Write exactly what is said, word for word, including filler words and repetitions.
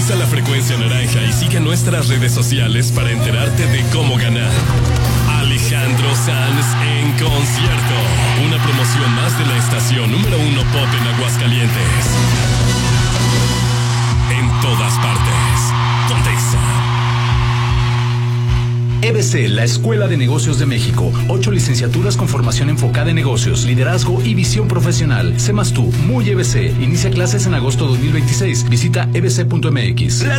Usa la frecuencia naranja y sigue nuestras redes sociales para enterarte de cómo ganar. Alejandro Sanz en concierto. Una promoción más de la estación número uno pop en Aguascalientes. En todas partes. Contesta. E B C, la Escuela de Negocios de México. Ocho licenciaturas con formación enfocada en negocios, liderazgo y visión profesional. Sé más tú, muy E B C. Inicia clases en agosto dos mil veintiséis. Visita e b c punto m x.